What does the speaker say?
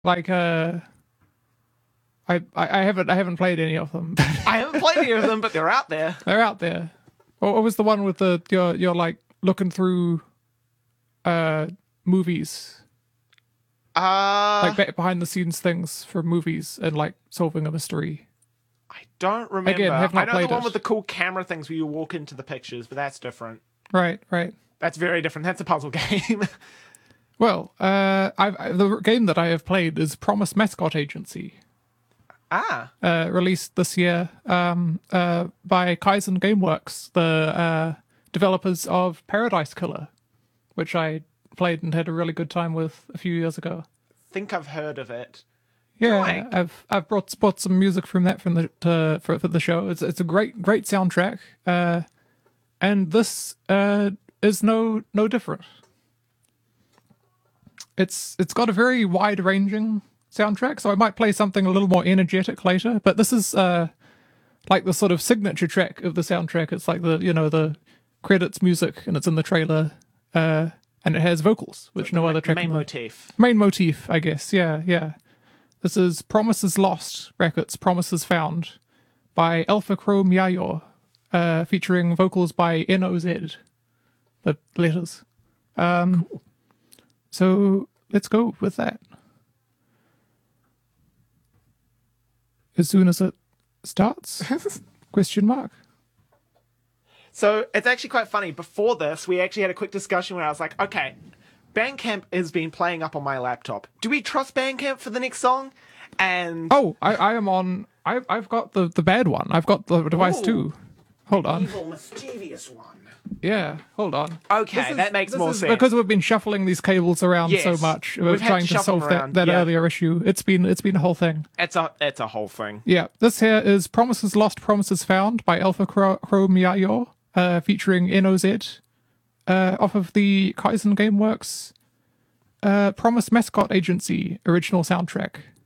Like I haven't played any of them. I haven't played any of them, but they're out there. They're out there. What was the one with the you're like looking through movies, like behind the scenes things for movies and like solving a mystery? I don't remember. Again, have not I know played the one it. with the cool camera things where you walk into the pictures, but that's different. Right. That's very different. That's a puzzle game. Well, the game that I have played is Promise Mascot Agency, released this year by Kaizen Gameworks, the developers of Paradise Killer, which I played and had a really good time with a few years ago. Think I've heard of it. Yeah, I've brought some music from that for the show. It's a great soundtrack, and this is no different. It's got a very wide ranging soundtrack, so I might play something a little more energetic later. But this is like the sort of signature track of the soundtrack. It's like the credits music, and it's in the trailer, and it has vocals, which no other track. Main motif. Main motif, I guess. Yeah. This is Promises Lost, Promises Found, by Alpha Chrome Yayor, featuring vocals by NOZ, the letters. Cool. So let's go with that. As soon as it starts? Question mark. So it's actually quite funny. Before this, we actually had a quick discussion where I was like, okay, Bandcamp has been playing up on my laptop. Do we trust Bandcamp for the next song? And I am on. I've got the bad one. I've got the device too. Hold on. Evil, mischievous one. Yeah, hold on. Okay, that makes more sense. Because we've been shuffling these cables around so much. We're trying to solve that earlier issue. It's been a whole thing. It's a whole thing. Yeah, this here is Promises Lost, Promises Found by Alpha Chrome Yayor, featuring NOZ, off of the Kaizen Gameworks Promise Mascot Agency original soundtrack.